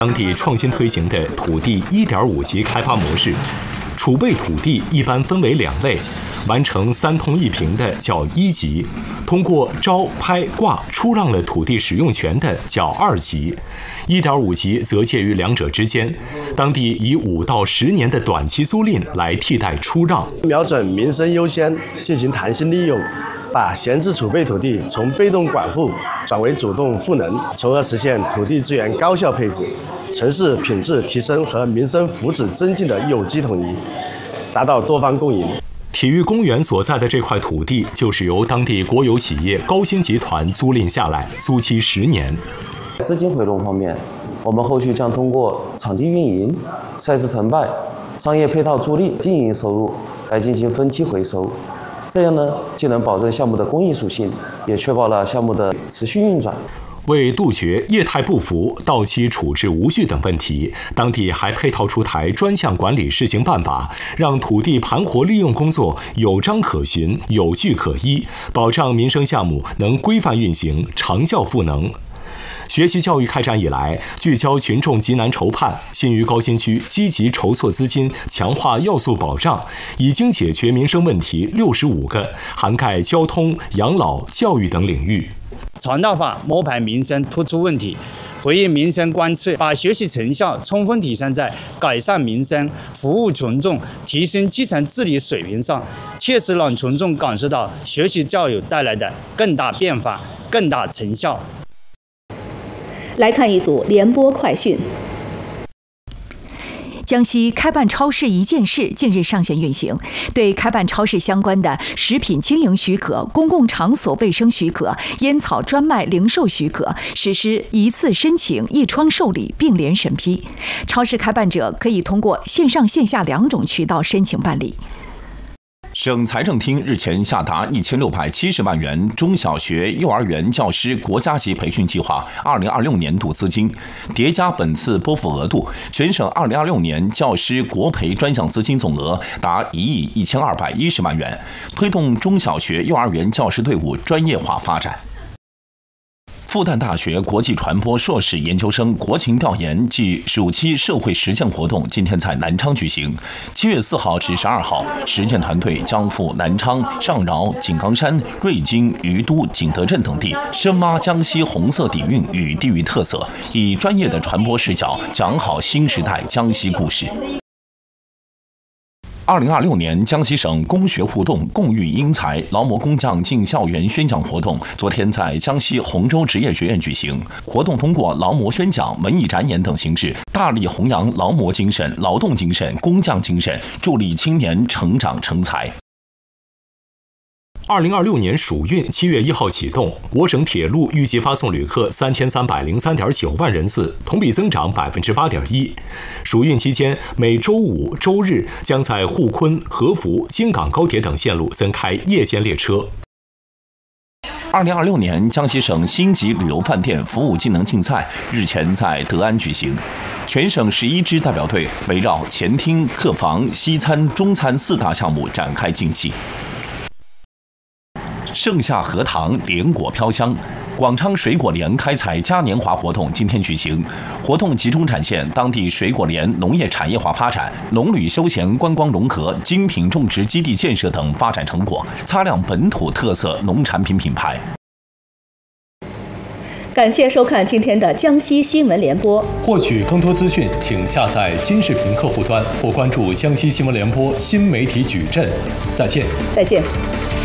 当地创新推行的土地1.5级开发模式，储备土地一般分为2类，完成3通1平的叫1级，通过招拍挂出让了土地使用权的叫2级，1.5级则介于2者之间。当地以5到10年的短期租赁来替代出让， 瞄准民生优先，进行弹性利用，把闲置储备土地从被动管护转为主动赋能，从而实现土地资源高效配置、城市品质提升和民生福祉增进的有机统一，达到多方共赢。 体育公园所在的这块土地就是由当地国有企业高新集团租赁下来，租期10年。 资金回笼方面，我们后续将通过场地运营、赛事承办、商业配套租赁、经营收入来进行分期回收。这样呢，既能保证项目的公益属性，也确保了项目的持续运转。 为杜绝业态不符、到期处置无序等问题，当地还配套出台专项管理试行办法，让土地盘活利用工作有章可循、有据可依，保障民生项目能规范运行、长效赋能。学习教育开展以来，聚焦群众急难筹判，新余高新区积极筹措资金，强化要素保障，已经解决民生问题65个，涵盖交通、养老、教育等领域。 传导法摸排民生突出问题，回应民生关切，把学习成效充分体现在改善民生、服务群众、提升基层治理水平上，切实让群众感受到学习教育带来的更大变化、更大成效。 来看一组联播快讯。 江西开办超市一件事近日上线运行，对开办超市相关的食品经营许可、公共场所卫生许可、烟草专卖零售许可实施一次申请、一窗受理并联审批。超市开办者可以通过线上线下2种渠道申请办理。 省财政厅日前下达1670万元中小学、幼儿园教师国家级培训计划2026年度资金，叠加本次拨付额度，全省2026年教师国培专项资金总额达1亿1210万元，推动中小学、幼儿园教师队伍专业化发展。复旦大学国际传播硕士研究生国情调研暨暑期社会实践活动今天在南昌举行。7月4号至12号，实践团队将赴南昌、上饶、井冈山、瑞金、于都、景德镇等地，深挖江西红色底蕴与地域特色，以专业的传播视角讲好新时代江西故事。2026年江西省工学互动共育英才劳模工匠进校园宣讲活动昨天在江西洪州职业学院举行。活动通过劳模宣讲、文艺展演等形式，大力弘扬劳模精神、劳动精神、工匠精神，助力青年成长成才。 2026年暑运7月1号启动，我省铁路预计发送旅客3303.9万人次，同比增长8.1%。暑运期间，每周5、周日将在沪昆、合福、京港高铁等线路增开夜间列车。 2026年江西省星级旅游饭店服务技能竞赛日前在德安举行，全省11支代表队围绕前厅、客房、西餐、中餐4大项目展开竞技。盛夏荷塘，莲果飘香。广昌水果联开采嘉年华活动今天举行，活动集中展现当地水果联农业产业化发展、农旅休闲观光融合、精品种植基地建设等发展成果，擦亮本土特色农产品品牌。 感谢收看今天的江西新闻联播。 获取更多资讯，请下载金视频客户端或关注江西新闻联播新媒体矩阵。再见。 再见。